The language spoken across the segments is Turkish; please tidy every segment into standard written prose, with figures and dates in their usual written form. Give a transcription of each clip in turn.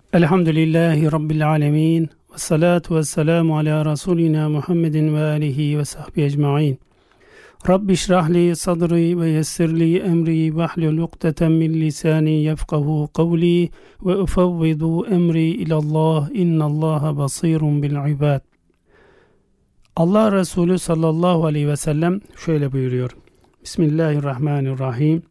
Elhamdülillahi Rabbil alemin. Ve salatu ve selamu ala Resulina Muhammedin ve alihi ve sahbihi ecma'in. Rabbi şrahli sadri ve yessirli emri ve ahlul ukdeten min lisani yefkahu kavli ve ufevvidu emri ilallah innallaha basirun bil ibad. Allah Resulü sallallahu aleyhi ve sellem şöyle buyuruyor. Bismillahirrahmanirrahim.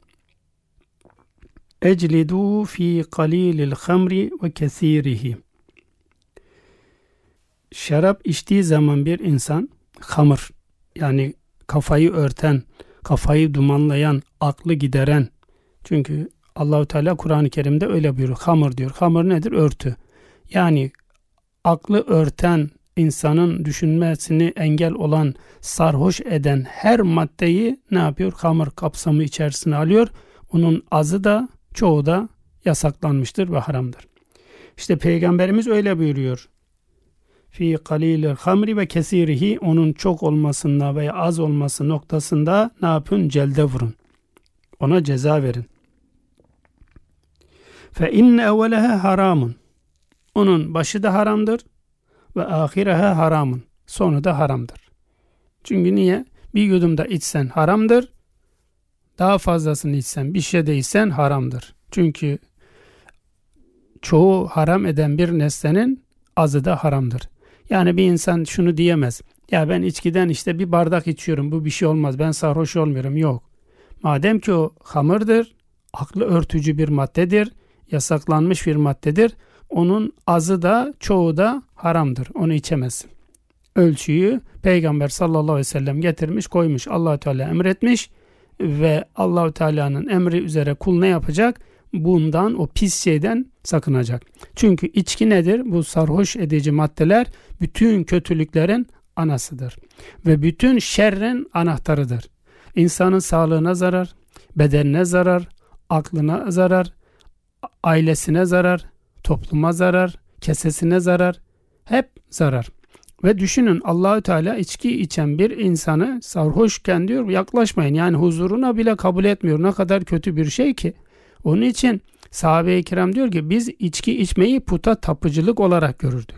Eclidu fi qalilil hamri ve kesirihi. Şarap içtiği zaman bir insan hamır, yani kafayı örten, kafayı dumanlayan, aklı gideren. Çünkü Allahu Teala Kur'an-ı Kerim'de öyle buyuruyor. Hamır diyor. Hamır nedir? Örtü. Yani aklı örten, insanın düşünmesini engel olan, sarhoş eden her maddeyi ne yapıyor? Hamır kapsamı içerisine alıyor. Onun azı da çoğu da yasaklanmıştır ve haramdır. İşte Peygamberimiz öyle buyuruyor. Fi qalilil hamri ve kesirihi, onun çok olmasında veya az olması noktasında ne yapın? Celde vurun. Ona ceza verin. Fe inne evveleha haramun. Onun başı da haramdır ve ahireha haramun. Sonu da haramdır. Çünkü niye? Bir yudumda içsen haramdır. Daha fazlasını içsen, bir şey de içsen haramdır. Çünkü çoğu haram eden bir nesnenin azı da haramdır. Yani bir insan şunu diyemez. Ya ben içkiden işte bir bardak içiyorum, bu bir şey olmaz, ben sarhoş olmuyorum. Yok. Madem ki o hamırdır, aklı örtücü bir maddedir, yasaklanmış bir maddedir, onun azı da çoğu da haramdır. Onu içemezsin. Ölçüyü Peygamber sallallahu aleyhi ve sellem getirmiş, koymuş. Allah-u Teala emretmiş ve Allah-u Teala'nın emri üzere kul ne yapacak? Bundan, o pis şeyden sakınacak. Çünkü içki nedir? Bu sarhoş edici maddeler bütün kötülüklerin anasıdır. Ve bütün şerrin anahtarıdır. İnsanın sağlığına zarar, bedenine zarar, aklına zarar, ailesine zarar, topluma zarar, kesesine zarar, hep zarar. Ve düşünün, Allahü Teala içki içen bir insanı sarhoşken diyor yaklaşmayın. Yani huzuruna bile kabul etmiyor. Ne kadar kötü bir şey ki. Onun için sahabe-i kiram diyor ki biz içki içmeyi puta tapıcılık olarak görürdük.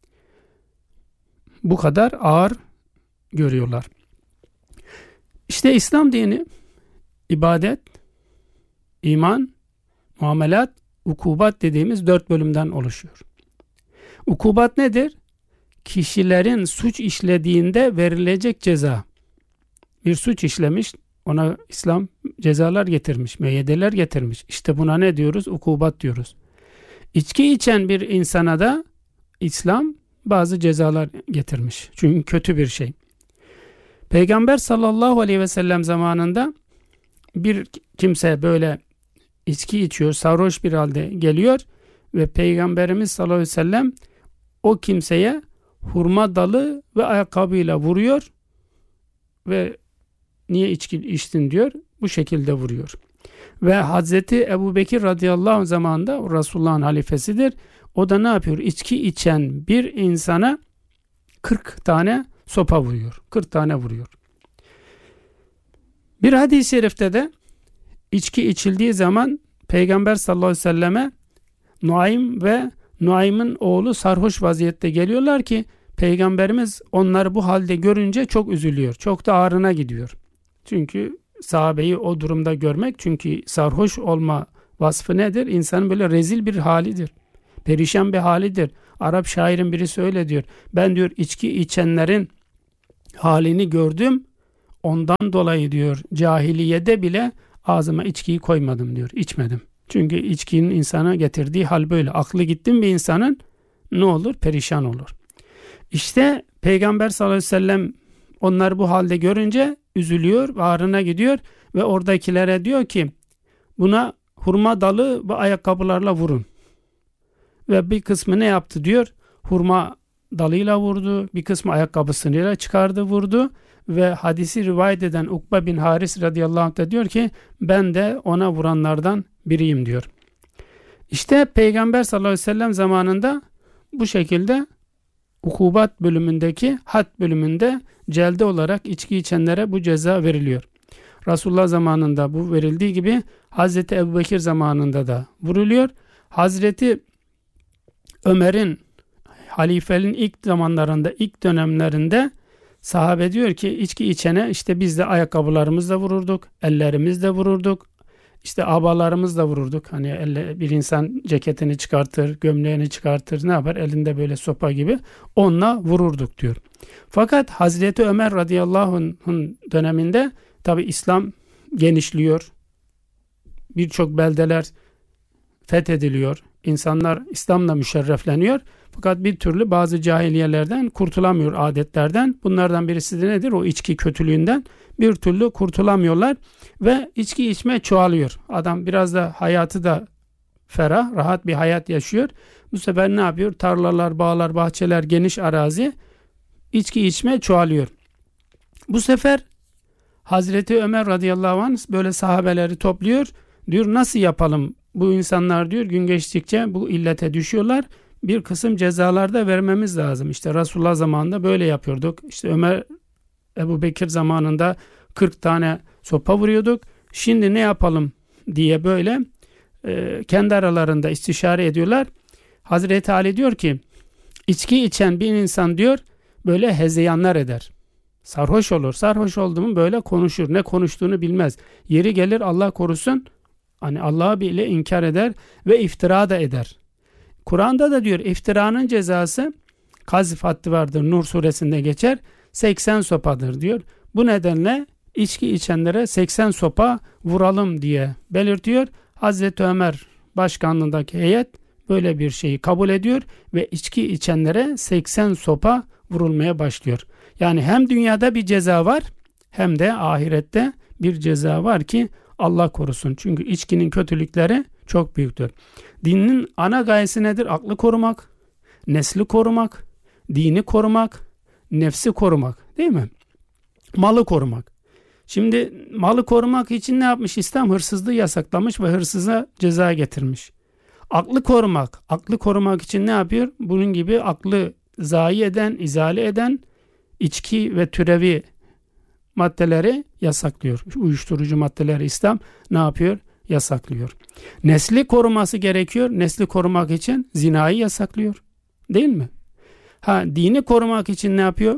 Bu kadar ağır görüyorlar. İşte İslam dini ibadet, iman, muamelat, ukubat dediğimiz 4 bölümden oluşuyor. Ukubat nedir? Kişilerin suç işlediğinde verilecek ceza. Bir suç işlemiş, ona İslam cezalar getirmiş, müeyyideler getirmiş. İşte buna ne diyoruz? Ukubat diyoruz. İçki içen bir insana da İslam bazı cezalar getirmiş. Çünkü kötü bir şey. Peygamber sallallahu aleyhi ve sellem zamanında bir kimse böyle içki içiyor, sarhoş bir halde geliyor ve Peygamberimiz sallallahu aleyhi ve sellem o kimseye hurma dalı ve ayakkabıyla vuruyor ve niye içki içtin diyor. Bu şekilde vuruyor. Ve Hazreti Ebubekir radıyallahu anh zamanında Resulullah'ın halifesidir. O da ne yapıyor? İçki içen bir insana 40 tane sopa vuruyor. 40 tane vuruyor. Bir hadis-i şerifte de içki içildiği zaman Peygamber sallallahu aleyhi ve selleme Nuaym ve Nuaym'ın oğlu sarhoş vaziyette geliyorlar ki Peygamberimiz onları bu halde görünce çok üzülüyor. Çok da ağrına gidiyor. Çünkü sahabeyi o durumda görmek, çünkü sarhoş olma vasfı nedir? İnsanın böyle rezil bir halidir. Perişan bir halidir. Arap şairin birisi öyle diyor. Ben diyor içki içenlerin halini gördüm. Ondan dolayı diyor cahiliyede bile ağzıma içkiyi koymadım diyor. İçmedim. Çünkü içkinin insana getirdiği hal böyle. Aklı gittin bir insanın ne olur? Perişan olur. İşte Peygamber sallallahu aleyhi ve sellem onları bu halde görünce üzülüyor, ağrına gidiyor ve oradakilere diyor ki buna hurma dalı ve ayakkabılarla vurun. Ve bir kısmı ne yaptı diyor? Hurma dalıyla vurdu, bir kısmı ayakkabısıyla çıkardı vurdu ve hadisi rivayet eden Ukbe bin Haris radıyallahu anh da diyor ki ben de ona vuranlardan biriyim diyor. İşte Peygamber sallallahu aleyhi ve sellem zamanında bu şekilde ukubat bölümündeki had bölümünde celde olarak içki içenlere bu ceza veriliyor. Resulullah zamanında bu verildiği gibi Hazreti Ebubekir zamanında da vuruluyor. Hazreti Ömer'in halifeliğin ilk zamanlarında, ilk dönemlerinde sahabe diyor ki içki içene işte biz de ayakkabılarımızla vururduk, ellerimizle vururduk, işte abalarımızla vururduk. Hani bir insan ceketini çıkartır, gömleğini çıkartır, ne yapar? Elinde böyle sopa gibi onunla vururduk diyor. Fakat Hazreti Ömer radıyallahu anh'ın döneminde tabi İslam genişliyor. Birçok beldeler fethediliyor. İnsanlar İslam'la müşerrefleniyor. Fakat bir türlü bazı cahiliyelerden kurtulamıyor, adetlerden. Bunlardan birisi de nedir? O içki kötülüğünden bir türlü kurtulamıyorlar ve içki içme çoğalıyor. Adam biraz da hayatı da ferah, rahat bir hayat yaşıyor. Bu sefer ne yapıyor? Tarlalar, bağlar, bahçeler, geniş arazi, içki içme çoğalıyor. Bu sefer Hazreti Ömer radıyallahu anh böyle sahabeleri topluyor. Diyor nasıl yapalım? Bu insanlar diyor gün geçtikçe bu illete düşüyorlar. Bir kısım cezalar da vermemiz lazım. İşte Resulullah zamanında böyle yapıyorduk. İşte Ebu Bekir zamanında 40 tane sopa vuruyorduk. Şimdi ne yapalım diye böyle kendi aralarında istişare ediyorlar. Hazreti Ali diyor ki içki içen bir insan diyor böyle hezeyanlar eder. Sarhoş olur. Sarhoş oldu mu böyle konuşur. Ne konuştuğunu bilmez. Yeri gelir Allah korusun. Hani Allah'ı bile inkar eder ve iftira da eder. Kur'an'da da diyor iftiranın cezası kazf haddi vardır. Nur suresinde geçer. 80 sopadır diyor. Bu nedenle içki içenlere 80 sopa vuralım diye belirtiyor. Hazreti Ömer başkanlığındaki heyet böyle bir şeyi kabul ediyor ve içki içenlere 80 sopa vurulmaya başlıyor. Yani hem dünyada bir ceza var hem de ahirette bir ceza var ki Allah korusun. Çünkü içkinin kötülükleri çok büyüktür. Dinin ana gayesi nedir? Aklı korumak, nesli korumak, dini korumak, nefsi korumak, değil mi? Malı korumak. Şimdi malı korumak için ne yapmış İslam? Hırsızlığı yasaklamış ve hırsıza ceza getirmiş. Aklı korumak için ne yapıyor? Bunun gibi aklı zayi eden, izale eden içki ve türevi maddeleri yasaklıyor. Uyuşturucu maddeleri İslam ne yapıyor? Yasaklıyor. Nesli koruması gerekiyor. Nesli korumak için zinayı yasaklıyor. Değil mi? Dini korumak için ne yapıyor?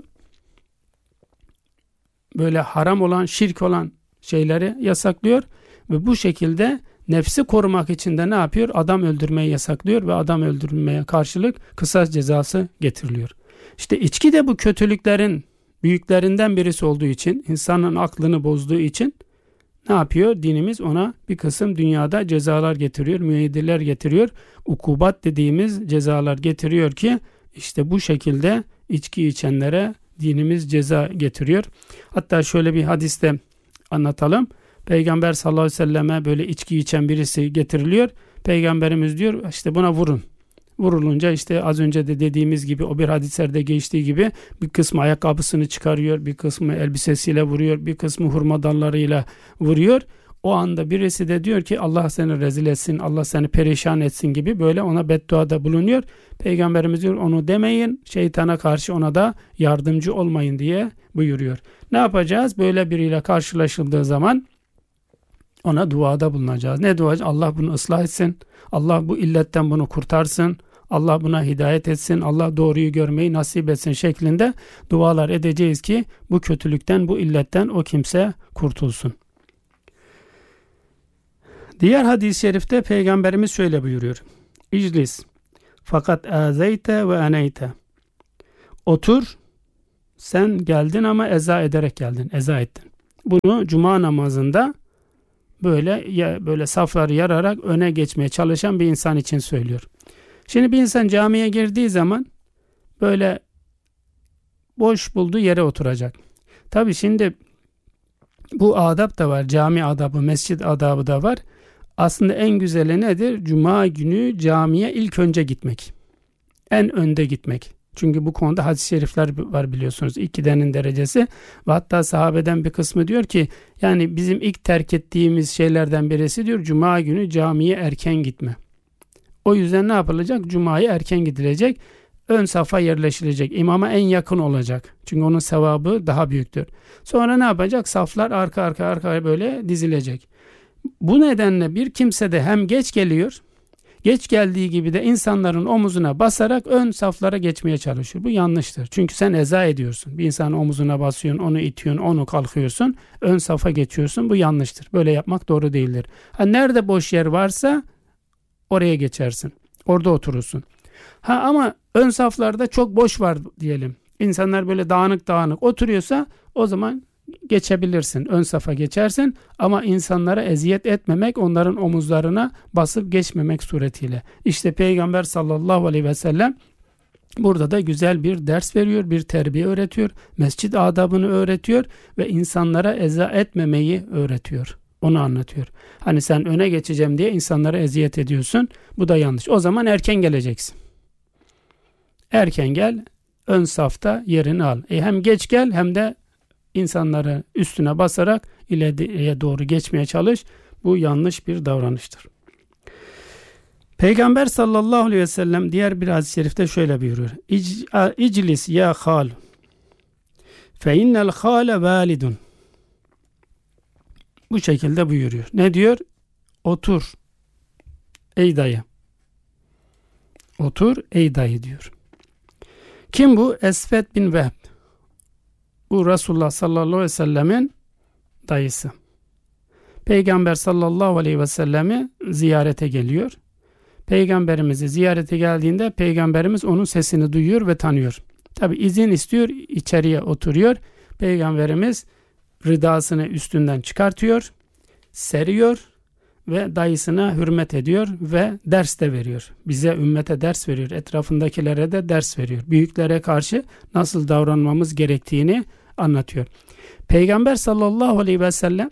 Böyle haram olan, şirk olan şeyleri yasaklıyor ve bu şekilde nefsi korumak için de ne yapıyor? Adam öldürmeyi yasaklıyor ve adam öldürmeye karşılık kısas cezası getiriliyor. İşte içki de bu kötülüklerin büyüklerinden birisi olduğu için, insanın aklını bozduğu için ne yapıyor? Dinimiz ona bir kısım dünyada cezalar getiriyor, müeyyideler getiriyor. Ukubat dediğimiz cezalar getiriyor ki işte bu şekilde içki içenlere dinimiz ceza getiriyor. Hatta şöyle bir hadiste anlatalım. Peygamber sallallahu aleyhi ve selleme böyle içki içen birisi getiriliyor. Peygamberimiz diyor işte buna vurun. Vurulunca işte az önce de dediğimiz gibi o bir hadislerde geçtiği gibi bir kısmı ayakkabısını çıkarıyor, bir kısmı elbisesiyle vuruyor, bir kısmı hurma dallarıyla vuruyor. O anda birisi de diyor ki Allah seni rezil etsin, Allah seni perişan etsin gibi böyle ona bedduada bulunuyor. Peygamberimiz diyor onu demeyin, şeytana karşı ona da yardımcı olmayın diye buyuruyor. Ne yapacağız? Böyle biriyle karşılaşıldığı zaman ona duada bulunacağız. Ne dua? Allah bunu ıslah etsin. Allah bu illetten bunu kurtarsın. Allah buna hidayet etsin. Allah doğruyu görmeyi nasip etsin şeklinde dualar edeceğiz ki bu kötülükten, bu illetten o kimse kurtulsun. Diğer hadis-i şerifte Peygamberimiz şöyle buyuruyor. İclis fakat azeyte ve eneyte. Otur, sen geldin ama eza ederek geldin, eza ettin. Bunu cuma namazında böyle safları yararak öne geçmeye çalışan bir insan için söylüyor. Şimdi bir insan camiye girdiği zaman böyle boş bulduğu yere oturacak. Tabii şimdi bu adab da var. Cami adabı, mescid adabı da var. Aslında en güzeli nedir? Cuma günü camiye ilk önce gitmek. En önde gitmek. Çünkü bu konuda hadis-i şerifler var biliyorsunuz. İktidanın derecesi. Ve hatta sahabeden bir kısmı diyor ki yani bizim ilk terk ettiğimiz şeylerden birisi diyor Cuma günü camiye erken gitme. O yüzden ne yapılacak? Cuma'ya erken gidilecek. Ön safa yerleşilecek. İmama en yakın olacak. Çünkü onun sevabı daha büyüktür. Sonra ne yapacak? Saflar arka arkaya böyle dizilecek. Bu nedenle bir kimse de hem geç geliyor, Geç geldiği gibi de insanların omuzuna basarak ön saflara geçmeye çalışıyor. Bu yanlıştır. Çünkü sen eza ediyorsun. Bir insanın omuzuna basıyorsun, onu itiyorsun, onu kalkıyorsun, ön safa geçiyorsun. Bu yanlıştır. Böyle yapmak doğru değildir. Nerede boş yer varsa oraya geçersin. Orada oturursun. Ama ön saflarda çok boş var diyelim. İnsanlar böyle dağınık dağınık oturuyorsa o zaman geçebilirsin. Ön safa geçersin ama insanlara eziyet etmemek, onların omuzlarına basıp geçmemek suretiyle. İşte Peygamber sallallahu aleyhi ve sellem burada da güzel bir ders veriyor, bir terbiye öğretiyor, mescid adabını öğretiyor ve insanlara eza etmemeyi öğretiyor. Onu anlatıyor. Hani sen öne geçeceğim diye insanlara eziyet ediyorsun. Bu da yanlış. O zaman erken geleceksin. Erken gel, ön safta yerini al. Hem geç gel hem de insanları üstüne basarak ileriye doğru geçmeye çalış. Bu yanlış bir davranıştır. Peygamber sallallahu aleyhi ve sellem diğer bir hadis-i şerifte şöyle buyuruyor. İclis ya hal fe innel hale validun. Bu şekilde buyuruyor. Ne diyor? Otur ey dayı. Otur ey dayı diyor. Kim bu? Esved bin Vehb. Bu Resulullah sallallahu aleyhi ve sellemin dayısı. Peygamber sallallahu aleyhi ve sellemi ziyarete geliyor. Peygamberimizi ziyarete geldiğinde Peygamberimiz onun sesini duyuyor ve tanıyor. Tabi izin istiyor, içeriye oturuyor. Peygamberimiz ridasını üstünden çıkartıyor, seriyor ve dayısına hürmet ediyor ve ders de veriyor. Bize, ümmete ders veriyor. Etrafındakilere de ders veriyor. Büyüklere karşı nasıl davranmamız gerektiğini anlatıyor. Peygamber sallallahu aleyhi ve sellem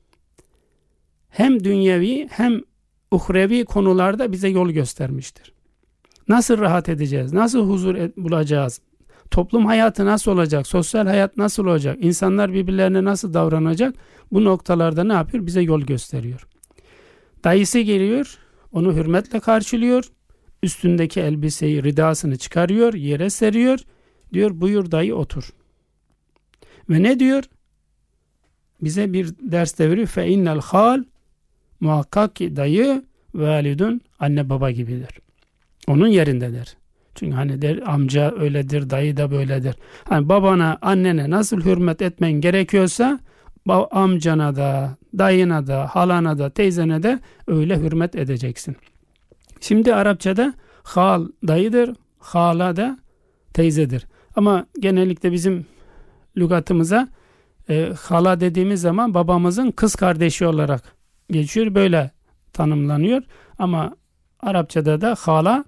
hem dünyevi hem uhrevi konularda bize yol göstermiştir. Nasıl rahat edeceğiz? Nasıl huzur bulacağız? Toplum hayatı nasıl olacak? Sosyal hayat nasıl olacak? İnsanlar birbirlerine nasıl davranacak? Bu noktalarda ne yapıyor? Bize yol gösteriyor. Dayısı geliyor, onu hürmetle karşılıyor. Üstündeki elbiseyi, ridasını çıkarıyor, yere seriyor. Diyor buyur dayı otur. Ve ne diyor? Bize bir ders de veriyor. Fe innel hal, muhakkak ki dayı validun, anne baba gibidir. Onun yerindedir. Çünkü hani der amca öyledir, dayı da böyledir. Hani babana, annene nasıl hürmet etmen gerekiyorsa amcana da, dayına da, halana da, teyzene de öyle hürmet edeceksin. Şimdi Arapçada hal dayıdır, hala da teyzedir. Ama genellikle bizim lügatımıza hala dediğimiz zaman babamızın kız kardeşi olarak geçiyor. Böyle tanımlanıyor. Ama Arapçada da hala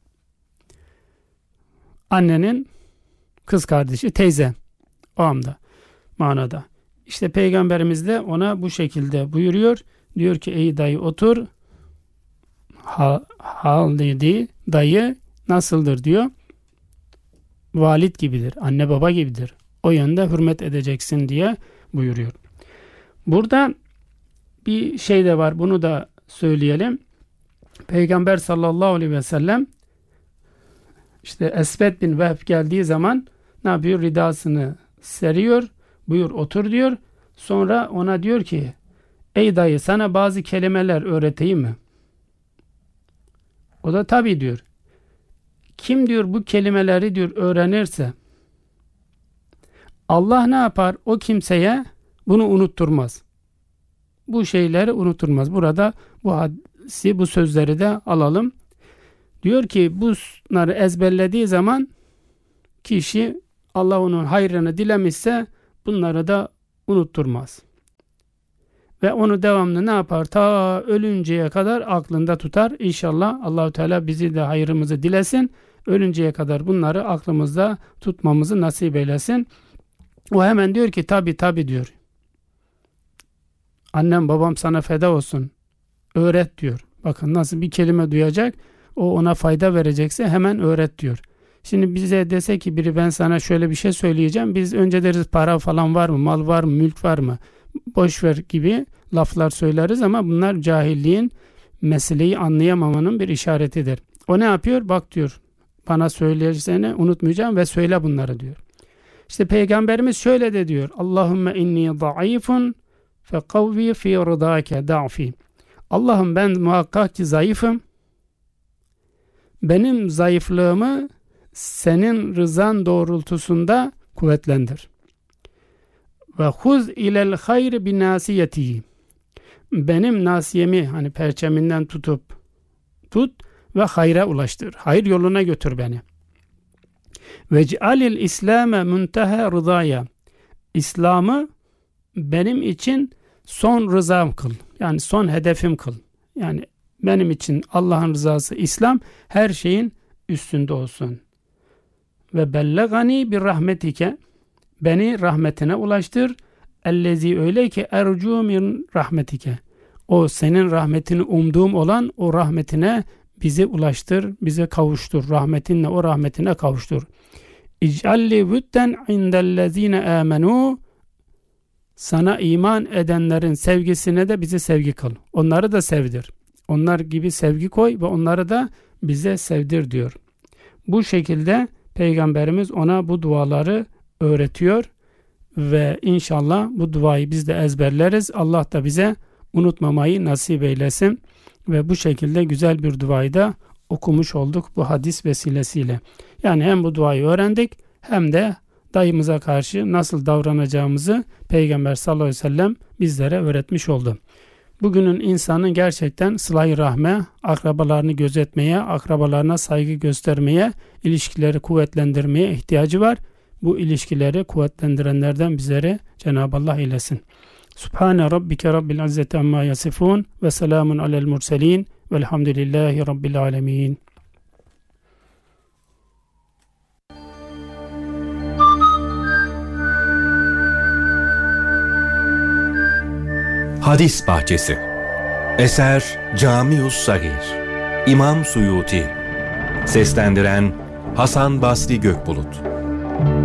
annenin kız kardeşi, teyze o anda manada. İşte Peygamberimiz de ona bu şekilde buyuruyor. Diyor ki ey dayı otur. Hal dediği dayı nasıldır diyor. Valid gibidir. Anne baba gibidir. O yönde hürmet edeceksin diye buyuruyor. Burada bir şey de var. Bunu da söyleyelim. Peygamber sallallahu aleyhi ve sellem işte Esved bin Vehb geldiği zaman ne yapıyor? Ridasını seriyor. Buyur otur diyor. Sonra ona diyor ki ey dayı sana bazı kelimeler öğreteyim mi? O da tabii diyor. Kim diyor bu kelimeleri diyor öğrenirse Allah ne yapar? O kimseye bunu unutturmaz. Bu şeyleri unutturmaz. Burada bu hadisi, bu sözleri de alalım. Diyor ki bunları ezberlediği zaman kişi Allah onun hayrını dilemişse bunları da unutturmaz. Ve onu devamlı ne yapar? Ta ölünceye kadar aklında tutar. İnşallah Allahu Teala bizi de hayrımızı dilesin. Ölünceye kadar bunları aklımızda tutmamızı nasip eylesin. O hemen diyor ki tabii diyor. Annem babam sana feda olsun. Öğret diyor. Bakın nasıl bir kelime duyacak. O ona fayda verecekse hemen öğret diyor. Şimdi bize dese ki biri ben sana şöyle bir şey söyleyeceğim. Biz önce deriz para falan var mı? Mal var mı? Mülk var mı? Boş ver gibi laflar söyleriz ama bunlar cahilliğin, meseleyi anlayamamanın bir işaretidir. O ne yapıyor? Bak diyor. Bana söyleyeceğini unutmayacağım ve söyle bunları diyor. İşte Peygamberimiz şöyle de diyor. Allahümme inni zayıfun fekavvi fi rıdâke da'fi. Allah'ım ben muhakkak ki zayıfım. benim zayıflığımı senin rızan doğrultusunda kuvvetlendir. Ve huz ilel hayr bi nasiyeti, benim nasiyemi, hani perçeminden tut ve hayra ulaştır. Hayır yoluna götür beni. Ve cealil İslam'e munteha rızaya, İslam'ı benim için son rızam kıl. Yani son hedefim kıl. Yani benim için Allah'ın rızası İslam her şeyin üstünde olsun. Ve bellegani bir rahmetike, beni rahmetine ulaştır. Ellezi öyle ki ercu min rahmetike, o senin rahmetini umduğum olan o rahmetine bizi ulaştır, bize kavuştur. Rahmetinle o rahmetine kavuştur. İc'alli vütten indellezine amenu, sana iman edenlerin sevgisine de bizi sevgi kıl. Onları da sevdir. Onlar gibi sevgi koy ve onları da bize sevdir diyor. Bu şekilde Peygamberimiz ona bu duaları öğretiyor ve inşallah bu duayı biz de ezberleriz. Allah da bize unutmamayı nasip eylesin ve bu şekilde güzel bir duayı da okumuş olduk bu hadis vesilesiyle. Yani hem bu duayı öğrendik hem de dayımıza karşı nasıl davranacağımızı Peygamber sallallahu aleyhi ve sellem bizlere öğretmiş oldu. Bugünün insanın gerçekten sıla-i rahme, akrabalarını gözetmeye, akrabalarına saygı göstermeye, ilişkileri kuvvetlendirmeye ihtiyacı var. Bu ilişkileri kuvvetlendirenlerden bizleri Cenab-ı Allah eylesin. Subhane rabbike rabbil izzeti amma yasifun ve selamun alel murselin velhamdülillahi rabbil alemin. Hadis Bahçesi. Eser Camius Sagir. İmam Suyuti. Seslendiren Hasan Basri Gökbulut.